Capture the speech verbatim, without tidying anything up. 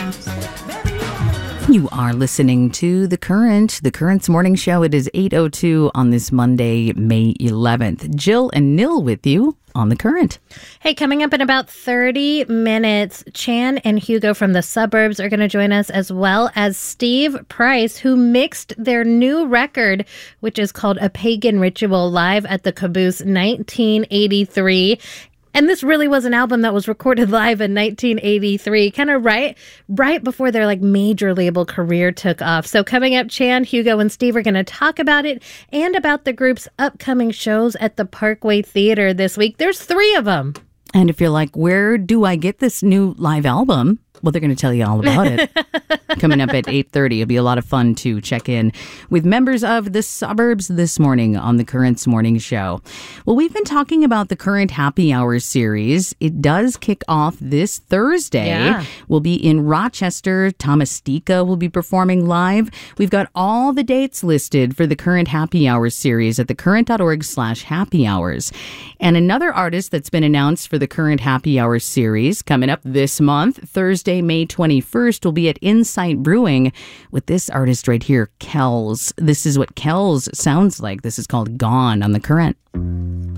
You are listening to The Current, The Current's morning show. It is eight oh two on this Monday, May eleventh. Jill and Nil with you on The Current. Hey, coming up in about thirty minutes, Chan and Hugo from the suburbs are going to join us, as well as Steve Price, who mixed their new record, which is called A Pagan Ritual, live at the Caboose nineteen eighty-three. And this really was an album that was recorded live in nineteen eighty-three, kind of right right before their like major label career took off. So coming up, Chan, Hugo, and Steve are going to talk about it and about the group's upcoming shows at the Parkway Theater this week. There's three of them. And if you're like, where do I get this new live album? Well, they're going to tell you all about it. Coming up at eight thirty. It'll be a lot of fun to check in with members of the suburbs this morning on the Current's Morning Show. Well, we've been talking about the Current Happy Hour series. It does kick off this Thursday. Yeah. We'll be in Rochester. Thomas Stika will be performing live. We've got all the dates listed for the Current Happy Hour series at thecurrent.org slash happy hours. And another artist that's been announced for the Current Happy Hour series coming up this month, Thursday, May twenty-first, will be at Insight Brewing with this artist right here, Kells. This is what Kells sounds like. This is called Gone on The Current.